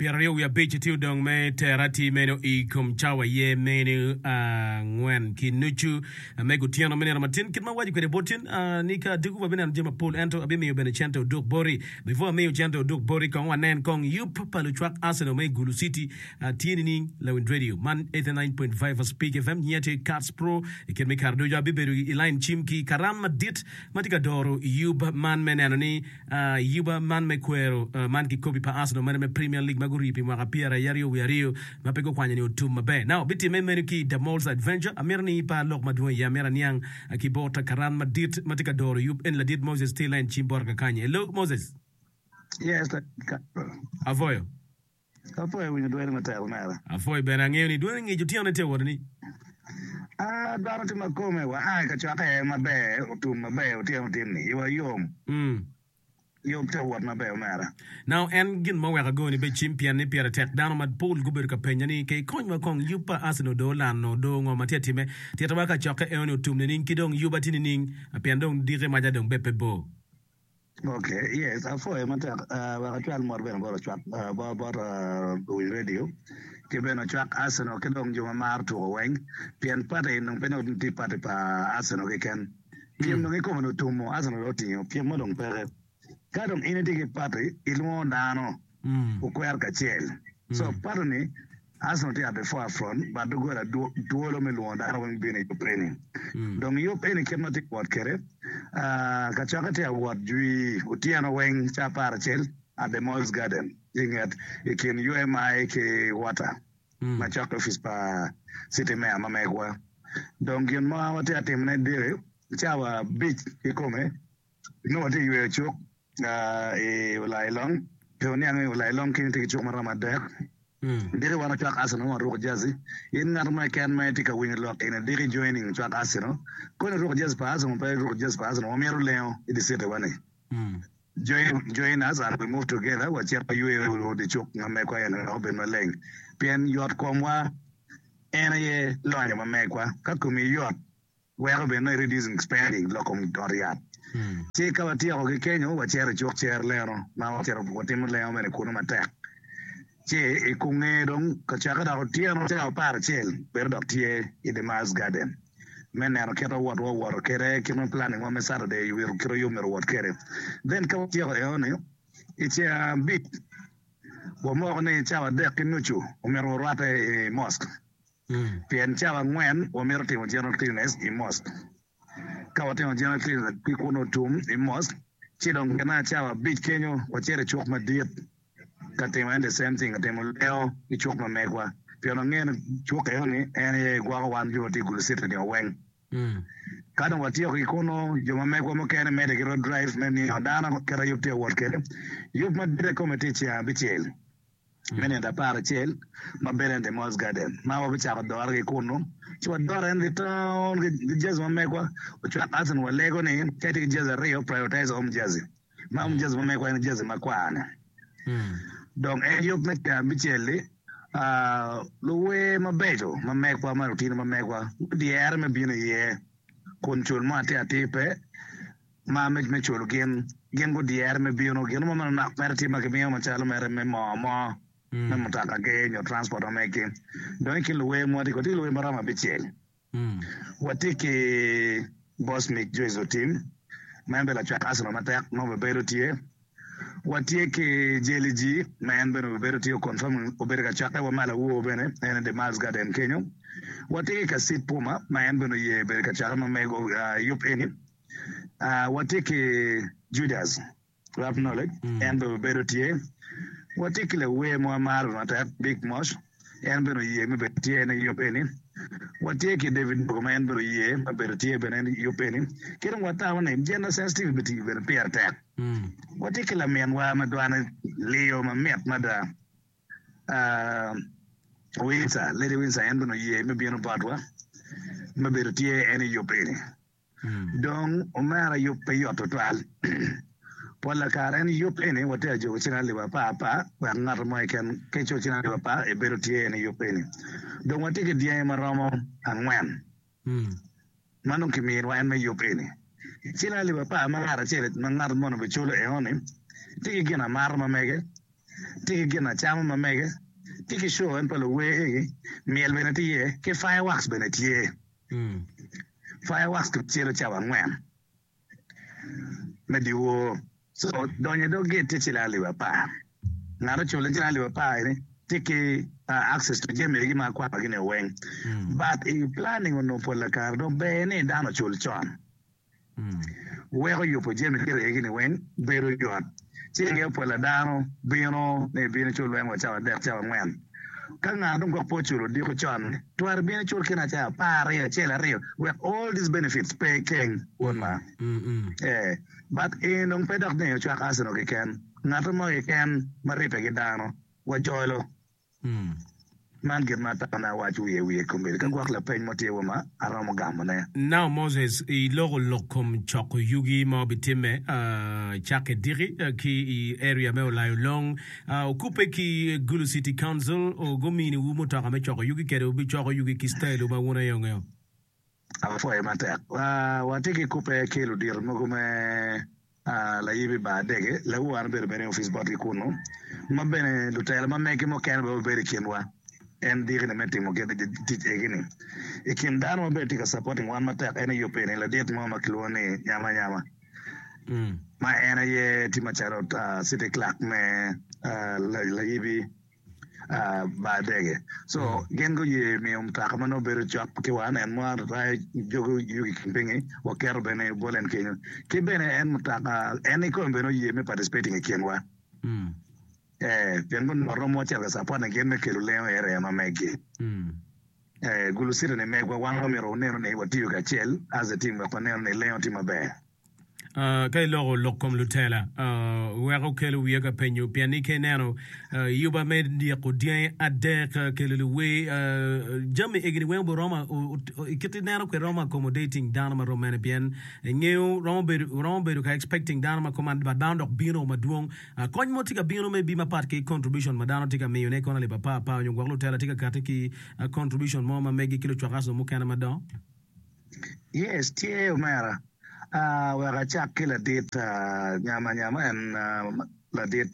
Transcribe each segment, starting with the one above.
Piario ya beach tiu dong me terati meno I kum chawa ye menu ngwen kinuchu me gutiano mene matin kitma waji kwede botin nika diku ba bena jema pool ento abi me bene chento duk bori before me chento duk bori kong wanen kong yup palu track Arsenal me Gulu City tieni ni Lewin Radio man 89.5 Speak FM nyete Cats Pro iken me kardo ya biberu line chimki karam dit matika doro yuba man menano ni yuba man me kwero man ki kobi pa Arsenal man me Premier League maguripi mwakapia yario mapego kwanya ni utuma be now biti memenu ki The Moles Adventure amirni pa lok madwe ya mera niang akibota karan madit matika doro yup en la dit Moses still and chimborga kanye hello Moses yes avoyo we do matel mara avoy benangeo ni duwe ngi jutione te wodni daro ti makome wa ka chaka mabe utuma be utiem ni iwa yom yom te wot mabe mara now en gin mo wega goni be champion ni Pierre tek down mad pool guber ka penya ni ke konwa kong yupa Arsenal do lano do ngo matiatime tiata baka chaka e oni utumne ning kidong yuba tini ning apiandong dire maja dong bepe bo. Okay, yes, afo mata wakatwal morben boro chwak bor radio kibeno chwak Arsenal kidong juma mar to weng pien pate nong peno ti pate pa Arsenal ke ken piem nong ko no tumo Arsenal otinyo piem modong pere kadong initi ke pate ilmo dano ukwer ka chel so pardon Arsenal te abe forefront but do gola duolo me lo dano when been to training dong yo pene kemati kwat kere ka chaka te award jui utiano weng cha para chel at the Moles Garden ingat ikin UMI ke water ma chaka office pa city mayor mamegwa dong yin ma wate atimne dire chawa beach ikome no wate yue chok lailong peoniang lailong kin te chok maramadak dire wana chak Arsenal wa ro jazi yin ngar ma kan ma tika win lock in dire joining chak Arsenal ko ro jaz pa Arsenal pa ro jaz pa Arsenal mero leo it is the one join us and we move together what ya you will the chok ngame kwa yana open my leg pien yot komwa ena ye lonya ma mekwa ka kumi yot where be no reducing spending lokom doriat che ka watia ko kenyo wa chere chok cher lero ma wa chere ko tim leo mene kuno matek che e kunge dong ka chaka da tiano cha par chel ber dok tie in the Moles Garden men are kero what kere kino planning one Saturday you will kero yumer what kere then ka tie ko eone it's a bit wo mo ne cha de kinuchu umero rate mosque pien cha ngwen umero timo general cleanliness in mosque ka watimo general cleanliness kuno tum in mosque chidong kana cha bit kenyo wachere chok madiet katema the same thing katema leo ni chok ma megwa piono ngene chok e ni ene gwa wan jo ti Gulu City ni weng kada watio ki kono jo ma megwa mo kene mede ki road drive meni adana kera yupte wor kene yup ma dire committee cha bichel meni da para chel ma belen de Moles Garden ma wa bicha ko dor ki kono chwa dor en the town ki jazz ma megwa o chwa asan wa lego ni kete jazz rio prioritize jazz ma jazz ma megwa ni jazz ma kwana donc e yok nek bichele luwe mabeto mamekwa marutina mamekwa dier me bino ye konchul ma te atipe ma me chul gen go dier me bino gen ma na merti ma ke ma chalo mere me mo me mutaka ke nyo transport ameke donc ki luwe mo di ko di luwe marama bichele watike boss make joizo team membe la chak Arsenal matak no bero tie watie ke JLG man beno bero tio confirm oberga chaka wa mala wo bene en the Moles Garden Kenya watie ka sit puma man beno ye berga chaka ma mego yup eni watie ke Judas rap knowledge en bero tie watie ke le we mo mar mata big mosh en beno ye me betie en yup eni watie ke David Bogman beno ye ma bero tie bene yup eni kero wata wana gender sensitivity beno peer tag watikila men wa madwana leo ma met mada winsa lady winsa endo no ye me bieno patwa me bertie ene yopeni donc o mara yoppe yoto toal pola karen yopeni wata jo china liba pa wa ngar mo ken kecho china liba pa e bertie ene yopeni donc watike die ma romo angwen manung kimi wa en me yopeni china liba pa ma ngara chele ma ngar mo no be chulo e oni tiki gina mar ma mege tiki gina chama mamege tiki show en palo we miel benetie ke fireworks benetie fireworks to chelo chawa ngwen mediwo so donye do get chila liwa pa ngaro chole chila liwa pa ni tiki access to jeme ma kwa gine wen but in planning on no pola car do bene dano chul chon wego yo po jeme kire gine wen bero yon chinge pola dano bino ne bino chul wen wa chawa dek chawa ngwen kanga dum ko pochulo di ko chon twar bino chul kina cha pare chela rio with all these benefits pay king one ma but in on pedak ne chwa kasano ke ken ngato mo ke ken maripe ke dano wa joilo man get mata na waju ye kumbe kan kwa la pen motie wama aramo gamane now Moses I logo lokom choko yugi mo bitime chake diri ki I area me la long okupe ki Gulu City Council o gomini wumo taka me choko yugi kere ubi choko yugi ki style ba wona yongo afo e mata watiki kupe kilo dir mogume la yibi ba dege la war bere office body kuno mabene lutel ma meki mo ken ba bere kinwa en dire ne metti mo gede dit egini e kim dano be tika supporting one mata ene yo pene la det mo maklone nyama ma ene ye tima charot city clerk me la yibi ba dege so gengo ye me takama no bere chap ke wan en mo ra jogo yugi kimpingi o kero bene bolen kenyo ke bene en mutaka ene ko beno ye me participating e kenwa pengo no romo cha sa pona gemme ke leo ere ma megi Gulu City ne megwa wan romero ne watiyo ka chel as a team ko ne leo team be kay logo lokom lutela wego kelo wiega penyo piani kenano yuba media ko dien adek kelo we jami egni wembo Roma ikiti nano ko Roma accommodating Danama Romana bien ngeu Roma be ka expecting Danama command ba down dok bino maduong kon mo tika bino me bi ma part ke contribution madano tika me yone kona le papa pa nyongwa lutela tika katiki contribution mo ma megi kilo chwakaso mo kana madan yes tie umara wega chak la dit nyama en la dit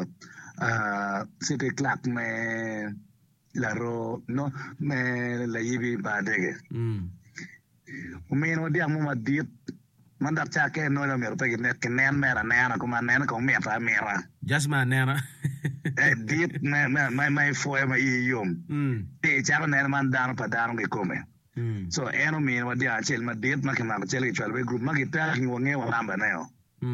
city clerk me la ro no me la yibi ba dege umeno dia mo ma dit mandak chak no la mer pegi net ken mera nana kuma nana ko mera just man nana dit my foi ma yum te chak nana man dan pa dan ke come so eno mi wa dia chel ma det ma ke ma chel ke chal be group ma ke ta ki wonge wa namba neo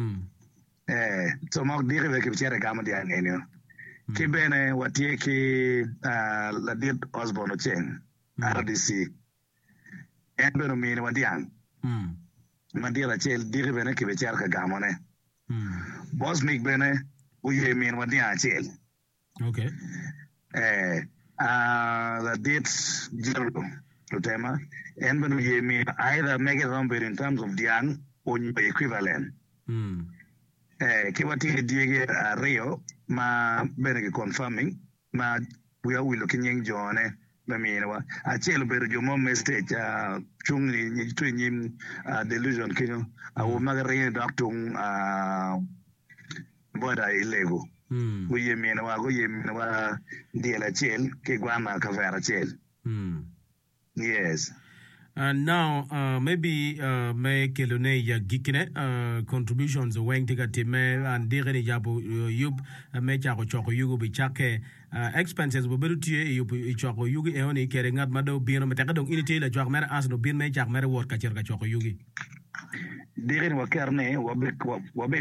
so ma dire ve ke chere ga ma dia neno ke bene wa tie ki la dit Osborne chen RDC en beno mi wa dia ma dia chel dire bene ke be chere ka ga ma ne boss mig bene u ye mi wa dia chel okay la dit jero Lutema, and when you mean either make it number in terms of the young or equivalent. Kiwati Diego Rio, ma benefit confirming, ma we are looking young John, Mamina, a chill better your mom mistake, Chung between him delusion, Kino, I will marry doctor Boda Ilego. We mean, I go in deal chill, Kiguama Cavara chill. Yes. Now, maybe may kelone ya gikine contributions weng tiga time and digene jabu yub me chako choko yugo bi chake expenses bo berutie yub choko yugi e oni kere ngat mado bino metaka dong inite la choko mer asno bin me chak mer wor ka cher ka choko yugi digene wakerne wabe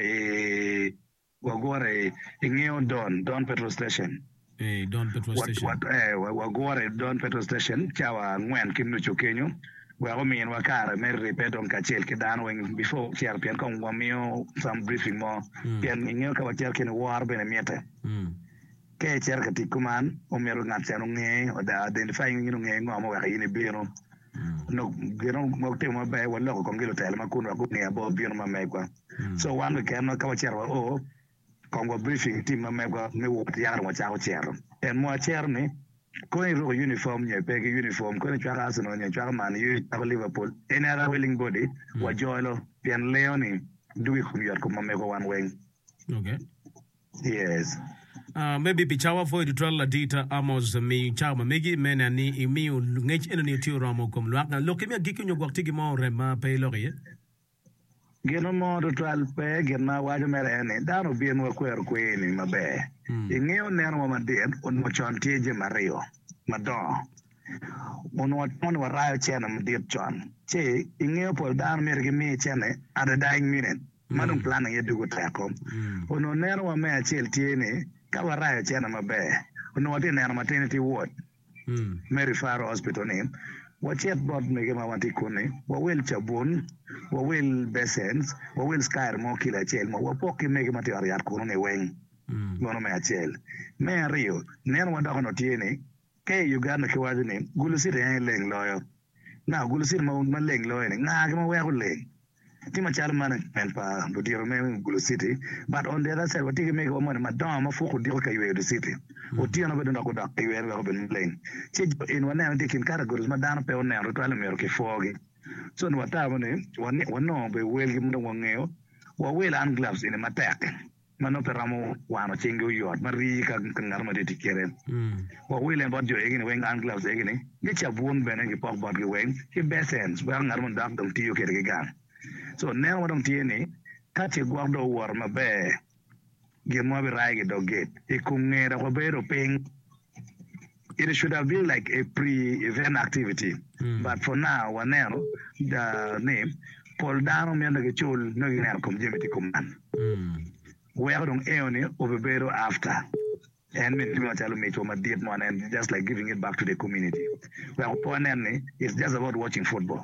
gore ngeo don petrol station Don petrol station. Wagore Don petrol station. Chawa ngwen kinucho kenyo. Wago mi wakara mer repeat on kachel kidan wing before kiar pian kong wamio some briefing mo. Pian ingyo ka wacher ken war bene miete. Ke cher katikuman omero ngatsen nge o da identifying nge ngom wa yini biro. No gero mo te mo ba wala ko ngilo tel ma kun wa ko ne abo biro ma megwa. So one ke no ka wacher wa o Congo briefing team member me wo tiar mo chao cher en mo cher ni ko en ro uniform nye pe uniform ko ni chaka asno nye chaka man yu ta Liverpool en ara willing body wa joilo pian leoni duwi ko yor ko me ko one wing okay yes maybe pichawa for the trial data amos mi chama megi mena ni imi ngech eno ni tio ramo kom luak na lokimia gikinyo gwaktigi mo rema pe lorie. Gino mo to trial pe gina wajo mere ne dano bien wa kwer kweni mabe. Ingeo neno wa madien on mo chontie mario mado. On wa rayo chena mdiet chon. Che ingeo pol dano mere gimi chene at a dying minute. Manung plana ye dugo tako. Ono neno wa me achel tiene ka wa rayo chena mabe. Ono wati neno maternity ward. Mary Faro Hospital name. Wachet bot mege ma wanti kune, wawel chabun, wawel besens, wawel skyr mo kila chel, wapoki mege mati ariat kuno ne weng. Gono me achel. Me rio, nen wadako no tiene, ke Uganda kiwaji ni, gulusiri yang leng loyo. Na gulusiri ma leng loyo ni, nga kima weko leng. Tima chal management pa dutiro me gulusiri, but on the other side, watiki mege wamone, madama mafuku diko ka yue du city. Otiyo na bedo ndako dak yue wako ben leng. Chej in wane tikin categories, madana pe one rutwale mero kifogi. So ni watabu ni, wano be welgi mdo wangeo, wawel hand gloves in a matek. Mano peramo wano chingi uyot, mari ka ngarma de tikere. Wawel en bodjo egini weng hand gloves egini, gicha buon bene ki pok bodgi weng, ki besens, wang ngarma dak dong tiyo kere gigan. So nen wadong tiye ni, kachi gwagdo war mabe, Gilmobi Raigi Dogate, Ikungera Robero paying. It should have been like a pre-event activity. But for now, Wanero, the name, Paul Dano Mianagachul, Noginal Community Command. We are on Eone Ovebero after. And we do not tell me to my dear one and just like giving it back to the community. Well, Poanene is just about watching football.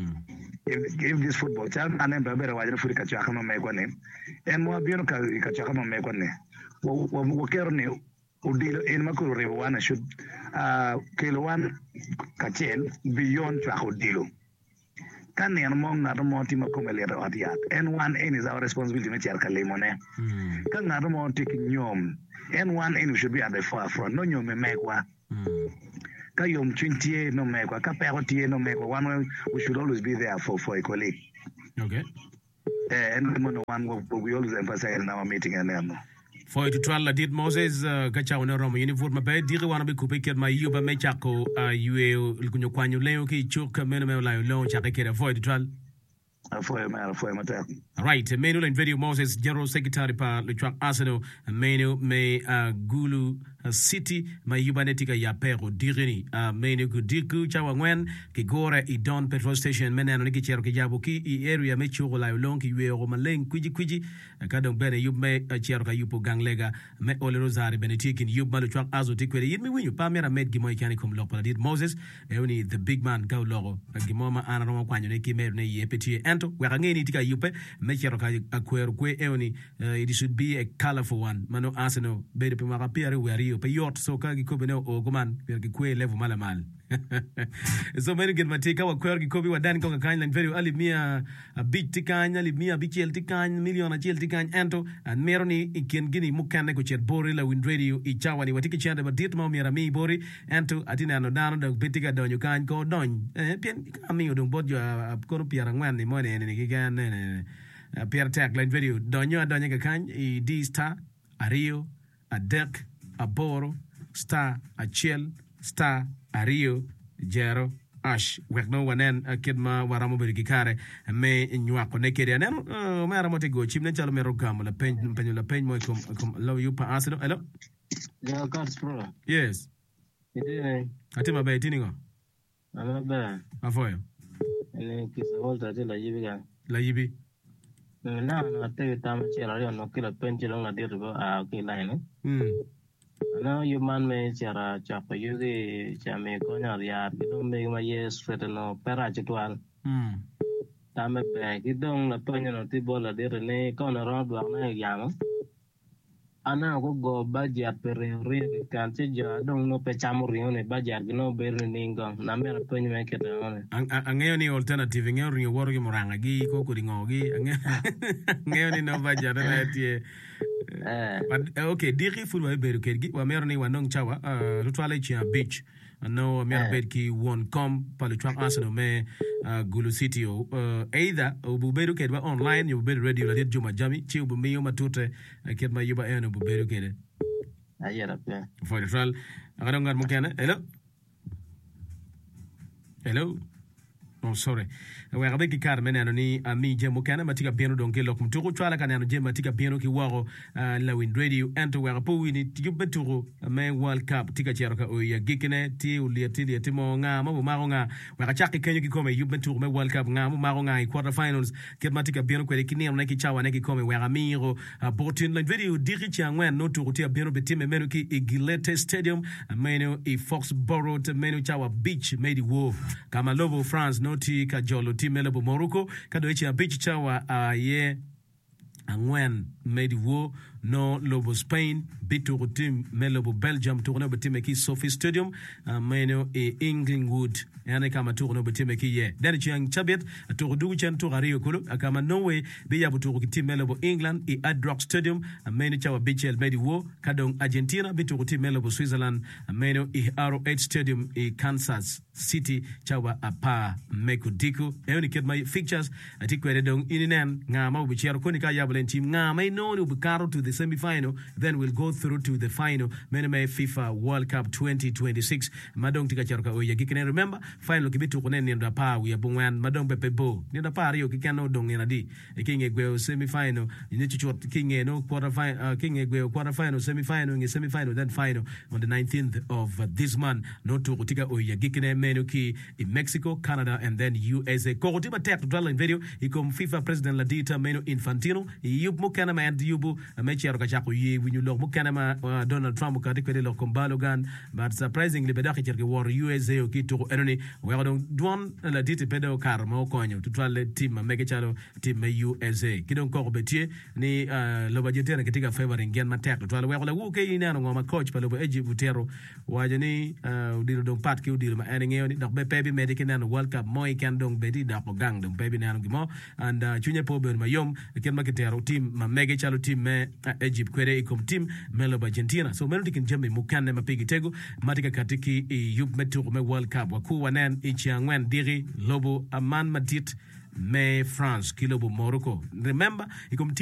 If this football child and then better why for the Kachakama Megone and more beautiful Kachakama Megone. Wokerni Udilo in Makuru one should kill one Kachel beyond Trahodilo. Can the among not more Timacomelera or the and one end is our responsibility to Charka Lemone. Can not more taking yom and one end should be at the forefront. No, you may make one. Kayom Chintie no mekwa, Kaperotie no mekwa. One we should always be there for a colleague. Okay. And one we always emphasize in our meeting and them. For to trial did Moses Gachawana Roma uniform by Diri wanna be cooping my Yuba Mechako, you Kunyo Leo Ki Chuk, Menome Long Chakake, avoid the trial. Right, Manuel and Video Moses, General Secretary Pa Luchak Arsenal, Menu May Gulu City, my Yubanetica Yapero, Dirini, Menu Kudiku, Chawangwen, Kigora, Idon Petrol Station, Menaniki Cherokee Yabuki, area Mecho, Lonki, Romaleng, Quiji, Kadon Bene, you may a Cherokee Yupo Ganglega, Me Ole Rosari, Benetikin, Yubaluchak Azo, Tiquet, me when you Pamera made Gimoy Canicum Lopa, did Moses, only the big man go logo, Gimoma Anaroma Quaniki, Mary, Epiti, Anto, where again it Yupe, Mecheroka Aquer, Eoni, it should be a colorful one, Mano Arsenal, Bedi Pumarapiari, where you pay yacht, so Kagi Kobino, or Goman, Perque level Malamal. So many get my take our quirky Kobe were Dan Coca kind and very early Mia a big Tikan, Mia Bichel Tikan, million a Chel Tikan, Anto, and Meroni, Ikin Guinea Mukana, which had Borilla Wind Radio, Ichawani, what ticket chat about Ditmo, Mirami, Bori, Anto, Atina, no down, the Bitica don, you can't go down. I mean, you don't bought your Corupia and one the money and again, Pierre Tag line video, Donya, Donya Kan, a D star, a Rio, a Deck, a Boro, star, a Chill, star, a Rio, Jero, Ash, Wagno, Wanen, a Kidma, Waramo Bergicare, and May in Yuako Naked, and Maramotigo, Chimney Chalmero Gam, La Pen, Penula Pen, Moicum, Low you pa Arsenal. Hello? Yeah, God's pro. Yes. I tell my bay Tinigo. I'm not bad. How for you? And then kiss the whole title like you began. La Yibi? Now, I tell you, time chair, I don't know, kill a pencil on a deal to go, okay, line. Now you man may chara chapa you the chame corner yard, you don't make my ears straight no parachitual. Time back, you don't appoint on the ball a dear and corner around one yam. And now go budget per real can't say I don't know Pechamuri on a budget, you know, bearing income. Number of penny make it on it. Any alternative in your working morangagi, cocoringogi, and no budget. But okay, Diri Full Berkegi, Wamerni Wanong Chawa, Rutwalechia Beach, and no Merbedki won't come, Palitrak Arsenal, me Gulu City, either Buberuke online, you better ready, Juma Jami, Chibu Matute, I kept my Yuba and Buberuke. ayera pe for the trial agadongan mukana hello oh sorry we gabe ki kar menano ni ami je mukana matika bieno donke lokum tuko twala kanano je matika bieno ki waro la win radio ento we gapo wini yubbe tuko me world cup tika chero ka oya gikene ti uliatili timo nga mabu maronga we gachaki kenyo ki kome yubbe tuko me world cup nga mabu maronga i quarter finals ket matika bieno kwele kini na ki chawa na ki kome we gamiro botin la video diri changwen no tuko tia bieno betime meno ki Igilete Stadium meno i Foxborough meno chawa beach made wo kama Lobo France noti ka jolo timelo Morocco kado echi beach chawa ye angwen made wo no Lobo Spain bitu team melobo Belgium tourno betime ki Sophie Stadium meno e Englandwood yani kama tourno betime ki ye dan chiang chabet tour du chen tour Rio kolo kama Norway be ya tour ki team melobo England e Hard Rock Stadium meno chawa bichel made wo kadon Argentina bitu team melobo Switzerland meno e Arrowhead Stadium e Kansas City chawa apa mekudiko eoni ket my fixtures atikwere dong ininen ngama ubichero konika yablen team ngama no ubukaro to the semi-final, then we'll go through to the final. Meneme FIFA World Cup 2026. Madong tika charoka oya. Kikene remember, final kibitu kone nienda pa we abungwan madong bepebo. Nienda pa rio kikano dong enadi. Kinge gweo semi-final. Nichichot kinge no quarter final. Kinge gweo quarter final, semi-final, nge semi-final, then final on the 19th of this month. No to tika oya. Kikene menu ki in Mexico, Canada, and then USA. Kogotiba tek to dwell in video. Ikom FIFA President Ladita Meno Infantino. Yup mukana and yubu chero ka chako ye winyu lok mukana Donald Trump ka dikwede lok kombalo gan but surprisingly bedaki cherke war USA o kitu eroni we don don la dite pedo kar mo konyo tutwale team mege chalo team USA kidon ko betie ni lo bajetera katika favoring gen matek tutwale we ko ke inano ngoma coach palo eji butero wajani udiro don pat ki udiro ma ene ngeo ni dok be pebi medike nano World Cup mo ikan dong bedi dako gang dong pebi nano gimo and chunye po ben mayom ken maketero team ma mege chalo team me Egypt kwere ikom team melo Argentina so melo dikin jambe mukane mapigi tego matika katiki yup metu me World Cup waku wanen ichiangwen diri lobo aman madit me France kilobo Morocco remember ikom